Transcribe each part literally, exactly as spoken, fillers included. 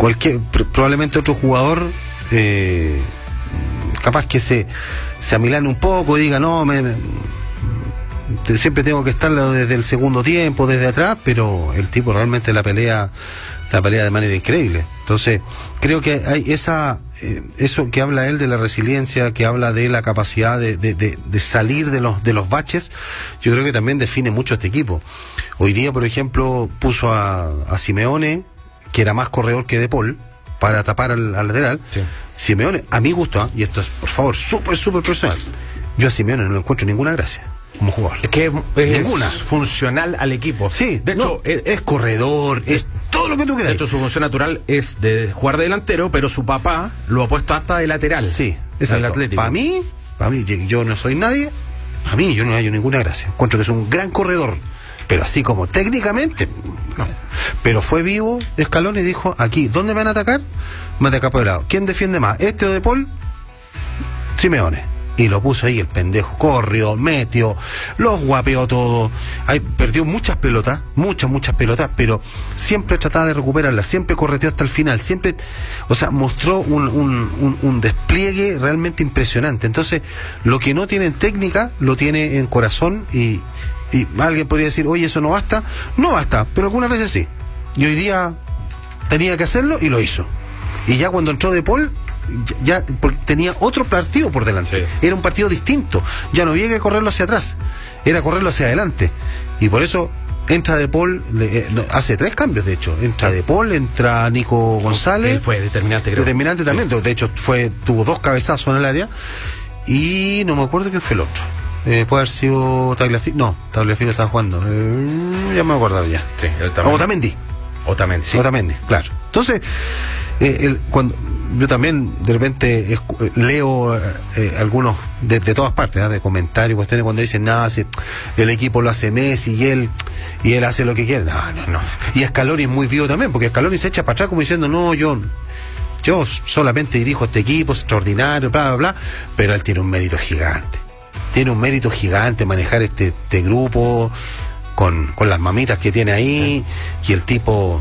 cualquier probablemente otro jugador eh, capaz que se, se amilane un poco y diga, no, me, me, siempre tengo que estar desde el segundo tiempo, desde atrás, pero el tipo realmente la pelea, la pelea de manera increíble. Entonces, creo que hay esa, eh, eso que habla él de la resiliencia, que habla de la capacidad de, de, de, de salir de los, de los baches, yo creo que también define mucho este equipo. Hoy día, por ejemplo, puso a, a Simeone, que era más corredor que De Paul, para tapar al, al lateral. Sí. Simeone, a mi gusto, ¿eh? Y esto es, por favor, súper, súper personal, yo a Simeone no le encuentro ninguna gracia como jugador. Es que es, es ninguna. Funcional al equipo. Sí, de hecho, no, es, es corredor, es todo lo que tú quieras. De hecho, su función natural es de jugar de delantero, pero su papá lo ha puesto hasta de lateral. Sí, exacto. Para mí, para mí, yo no soy nadie, para mí yo no hallo ninguna gracia. Encuentro que es un gran corredor, pero así como técnicamente, no. Pero fue vivo Scaloni y dijo, aquí, ¿dónde me van a atacar? Me van a atacar por el lado. ¿Quién defiende más? ¿Este o De Paul? Simeone. Y lo puso ahí, el pendejo corrió, metió, los guapeó todo. Ahí perdió muchas pelotas, muchas, muchas pelotas, pero siempre trataba de recuperarlas, siempre correteó hasta el final, siempre, o sea, mostró un, un, un, un despliegue realmente impresionante. Entonces, lo que no tiene en técnica, lo tiene en corazón y, y alguien podría decir, oye, eso no basta. No basta, pero algunas veces sí. Y hoy día tenía que hacerlo y lo hizo. Y ya cuando entró De Paul, ya porque tenía otro partido por delante, sí. Era un partido distinto, ya no había que correrlo hacia atrás, era correrlo hacia adelante, y por eso entra De Paul, le, eh, no, hace tres cambios de hecho, entra De Paul, entra Nico González, él fue determinante, creo. determinante también, sí. De hecho fue tuvo dos cabezazos en el área, y no me acuerdo quién fue el otro. Eh, puede haber sido Tagliafico, no, Tagliafico estaba jugando, eh, ya me acuerdo ya. Sí, Otamendi. Otamendi, sí. Otamendi, claro. Entonces, eh, el, cuando yo también de repente escu- leo eh, algunos de, de todas partes, ¿eh? De comentarios, cuestiones cuando dicen, nada, si el equipo lo hace Messi y él y él hace lo que quiere. No, no, no. Y Scaloni es muy vivo también, porque Scaloni se echa para atrás como diciendo, no, yo yo solamente dirijo este equipo, es extraordinario, bla, bla, bla, pero él tiene un mérito gigante. Tiene un mérito gigante manejar este, este grupo con, con las mamitas que tiene ahí, sí. Y el tipo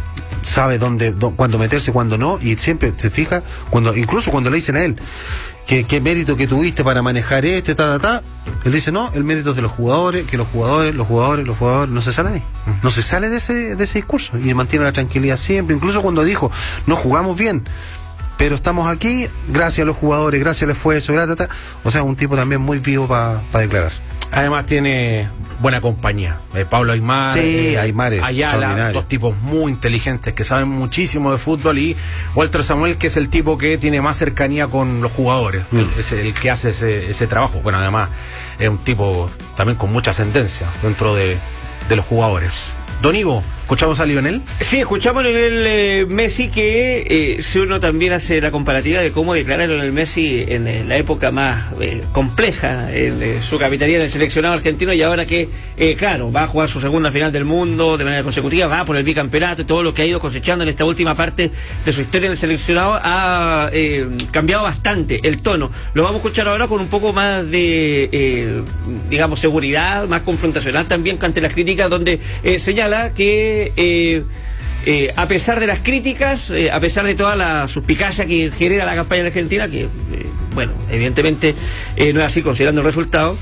sabe dónde, dónde, cuándo meterse, cuándo no, y siempre se fija, cuando incluso cuando le dicen a él que qué mérito que tuviste para manejar este, ta, ta, ta, él dice, no, el mérito es de los jugadores, que los jugadores, los jugadores, los jugadores, no se sale de ahí, no se sale de ese, de ese discurso, y mantiene la tranquilidad siempre, incluso cuando dijo, no jugamos bien, pero estamos aquí gracias a los jugadores, gracias al esfuerzo, gracias, ta, ta. O sea, un tipo también muy vivo para pa declarar. Además tiene buena compañía. Eh, Pablo Aimar, sí, eh, Aimar Ayala, dos tipos muy inteligentes que saben muchísimo de fútbol, y Walter Samuel, que es el tipo que tiene más cercanía con los jugadores, mm. el, es el que hace ese, ese trabajo. Bueno, además es un tipo también con mucha ascendencia dentro de, de los jugadores. Don Ivo, ¿escuchamos a Lionel? Sí, escuchamos a Lionel eh, Messi, que eh, si uno también hace la comparativa de cómo declara Lionel Messi en eh, la época más eh, compleja en eh, su capitanía del seleccionado argentino, y ahora que, eh, claro, va a jugar su segunda final del mundo de manera consecutiva, va por el bicampeonato, y todo lo que ha ido cosechando en esta última parte de su historia en el seleccionado ha eh, cambiado bastante el tono. Lo vamos a escuchar ahora con un poco más de, eh, digamos, seguridad, más confrontacional también ante las críticas, donde eh, señala que eh, eh, a pesar de las críticas, eh, a pesar de toda la suspicacia que genera la campaña de Argentina, que eh, bueno, evidentemente eh, no es así considerando el resultado,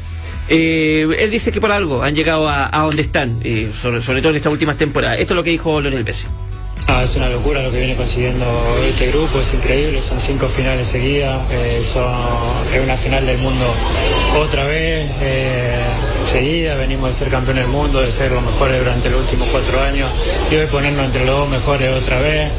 eh, él dice que por algo han llegado a, a donde están, eh, sobre, sobre todo en estas últimas temporadas. Esto es lo que dijo Lionel Messi. Ah, es una locura lo que viene consiguiendo este grupo, es increíble, son cinco finales seguidas, eh, son, es una final del mundo otra vez, eh, seguida, venimos de ser campeones del mundo, de ser los mejores durante los últimos cuatro años, y hoy ponernos entre los dos mejores otra vez,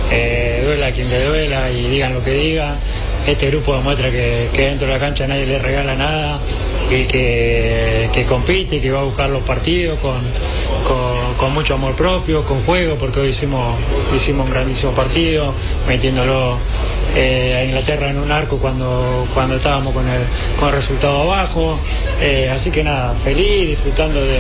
eh, duela a quien le duela y digan lo que digan. Este grupo demuestra que, que dentro de la cancha nadie le regala nada, y que, que compite, que va a buscar los partidos con, con, con mucho amor propio, con juego, porque hoy hicimos, hicimos un grandísimo partido, metiéndolo eh, a Inglaterra en un arco cuando, cuando estábamos con el, con el resultado abajo. Eh, así que nada, feliz, disfrutando de,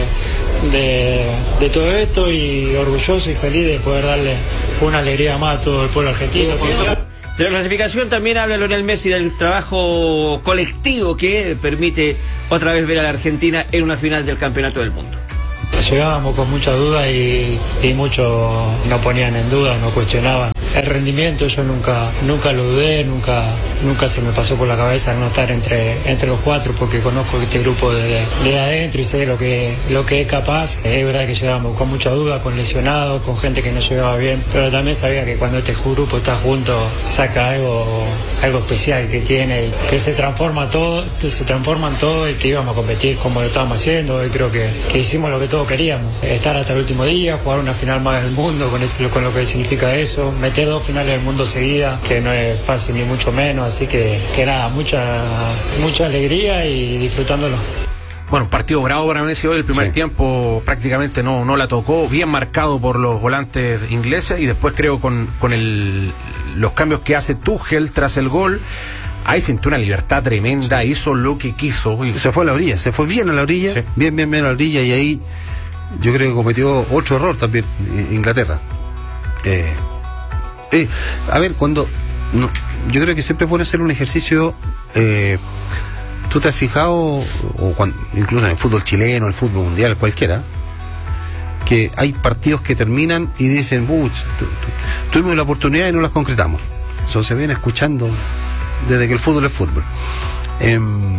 de, de todo esto, y orgulloso y feliz de poder darle una alegría más a todo el pueblo argentino. De la clasificación también habla Lionel Messi del trabajo colectivo que permite otra vez ver a la Argentina en una final del Campeonato del Mundo. Llegábamos con muchas dudas y, y muchos no ponían en duda, no cuestionaban el rendimiento. Yo nunca nunca lo dudé, nunca nunca se me pasó por la cabeza no estar entre entre los cuatro, porque conozco este grupo de, de adentro y sé lo que lo que es capaz. Es verdad que llegamos con mucha duda, con lesionados, con gente que no llegaba bien, pero también sabía que cuando este grupo está junto saca algo algo especial que tiene, que se transforma todo, se transforman todo y que íbamos a competir como lo estábamos haciendo. Y creo que, que hicimos lo que todos queríamos, estar hasta el último día, jugar una final más del mundo con, eso, con lo que significa eso, meter dos finales del mundo seguida, que no es fácil ni mucho menos, así que, que nada, mucha, mucha alegría y disfrutándolo. Bueno, partido bravo para Messi hoy. El primer sí. tiempo prácticamente no, no la tocó, bien marcado por los volantes ingleses, y después creo con, con el, los cambios que hace Tuchel tras el gol, ahí sintió una libertad tremenda, sí. hizo lo que quiso. Se fue a la orilla, se fue bien a la orilla, sí. bien, bien, bien a la orilla, y ahí yo creo que cometió otro error también Inglaterra. Eh, eh, a ver, cuando... No, yo creo que siempre es bueno hacer un ejercicio... Eh, ¿Tú te has fijado, o cuando, incluso en el fútbol chileno, el fútbol mundial, cualquiera, que hay partidos que terminan y dicen, tu, tu, tuvimos la oportunidad y no las concretamos? Eso se viene escuchando desde que el fútbol es fútbol. Eh,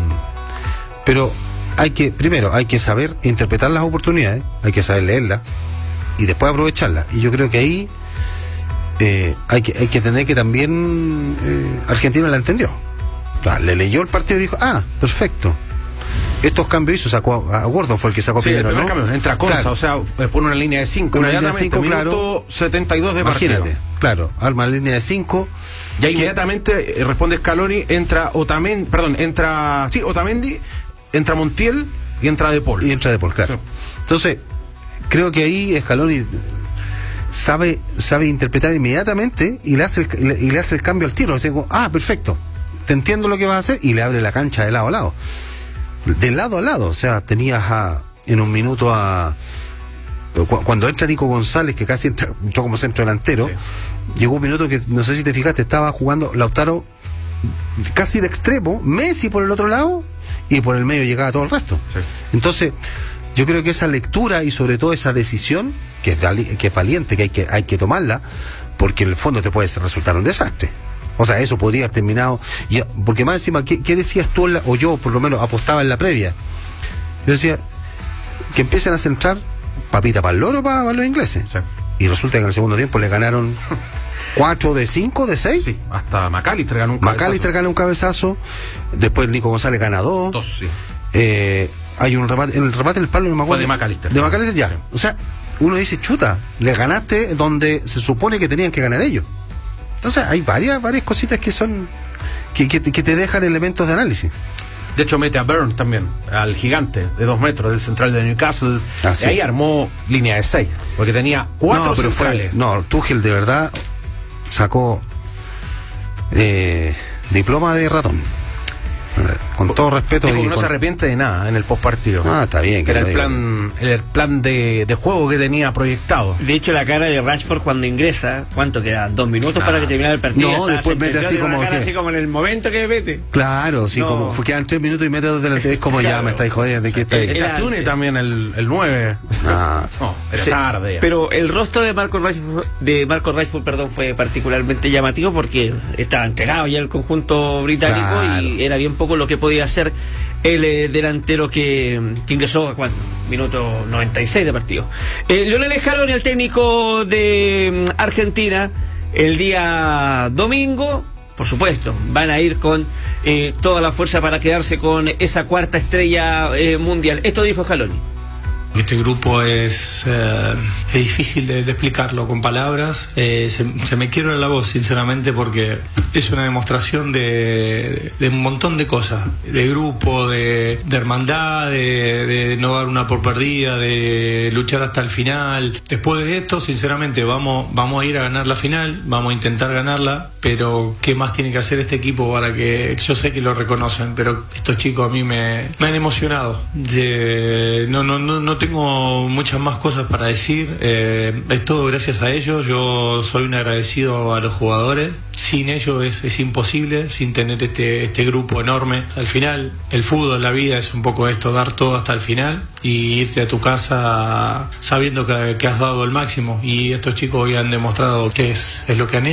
pero hay que, primero, hay que saber interpretar las oportunidades, hay que saber leerlas y después aprovecharlas. Y yo creo que ahí eh, hay que hay que tener que también eh, Argentina la entendió. Ah, le leyó el partido y dijo, ah, perfecto. Estos cambios hizo, sacó a, a Gordon, fue el que sacó sí, primero, el primer ¿no? cambio, entra Conza, claro. o sea, pone una línea de cinco, una línea de cinco, minuto claro. setenta y dos de Imagínate, partido. claro, arma la línea de cinco. Ya inmediatamente eh, responde Scaloni, entra Otamendi, perdón, entra, sí, Otamendi, entra Montiel y entra De Paul. Y entra De Paul, claro. Sí. Entonces, creo que ahí Scaloni sabe, sabe interpretar inmediatamente y le hace el, y le, y le hace el cambio al tiro. O sea, como, ah, perfecto, te entiendo lo que vas a hacer, y le abre la cancha de lado a lado. De lado a lado, o sea, tenías a, en un minuto a... Cuando entra Nico González, que casi entra, entró como centro delantero, sí. llegó un minuto que, no sé si te fijaste, estaba jugando Lautaro casi de extremo, Messi por el otro lado, y por el medio llegaba todo el resto. Sí. Entonces, yo creo que esa lectura y sobre todo esa decisión, que es, vali- que es valiente, que hay, que hay que tomarla, porque en el fondo te puede resultar un desastre. O sea, eso podría haber terminado. Y, porque más encima, ¿qué, qué decías tú, la, o yo por lo menos apostaba en la previa? Yo decía, que empiecen a centrar papita para el loro para, para los ingleses. Sí. Y resulta que en el segundo tiempo le ganaron cuatro de cinco, de seis. Sí, hasta McAllister ganó un cabezazo. McAllister gana un cabezazo. Después Nico González gana dos. Dos, sí. Eh, hay un remate, en el remate del palo no me acuerdo. Fue de McAllister. De McAllister ya. Sí. O sea, uno dice, chuta, le ganaste donde se supone que tenían que ganar ellos. Entonces hay varias varias cositas que son que, que, que te dejan elementos de análisis. De hecho mete a Burn también, al gigante de dos metros del central de Newcastle. Ah, sí. Y ahí armó línea de seis, porque tenía cuatro no, pero centrales. Fue, no, Tuchel de verdad sacó eh, diploma de ratón. Con todo respeto. Dijo que no con... se arrepiente de nada en el postpartido. Ah, está bien. Que era el plan, el plan de, de juego que tenía proyectado. De hecho, la cara de Rashford cuando ingresa, ¿cuánto queda? ¿Dos minutos ah. para que terminara el partido? No, después mete así como que... así como en el momento que mete. Claro, sí, no. como quedan tres minutos y mete dos delante. Es como claro. ya me estáis jodiendo. ¿De qué estáis? Era Tune también el, el nueve. Ah, no, era sí, tarde. Ya. Pero el rostro de Marco Rashford, de Marco Rashford, perdón, fue particularmente llamativo porque estaba entregado ya el conjunto británico claro. y era bien poco lo que podía hacer el eh, delantero que, que ingresó a cuánto, minuto noventa y seis de partido. Eh, Lionel Scaloni, el técnico de um, Argentina, el día domingo, por supuesto, van a ir con eh, toda la fuerza para quedarse con esa cuarta estrella eh, mundial. Esto dijo Scaloni. Este grupo es, eh, es difícil de, de explicarlo con palabras. Eh, se, se me quiebra la voz, sinceramente, porque es una demostración de, de un montón de cosas. De grupo, de, de hermandad, de, de no dar una por perdida, de luchar hasta el final. Después de esto, sinceramente, vamos, vamos a ir a ganar la final, vamos a intentar ganarla, pero ¿qué más tiene que hacer este equipo para que... Yo sé que lo reconocen, pero estos chicos a mí me, me han emocionado. De, no, no, no, no tengo muchas más cosas para decir, eh, es todo gracias a ellos. Yo soy un agradecido a los jugadores. Sin ellos es, es imposible, sin tener este, este grupo enorme. Al final, el fútbol, la vida es un poco esto, dar todo hasta el final y irte a tu casa sabiendo que, que has dado el máximo. Y estos chicos hoy han demostrado que es, es lo que han hecho.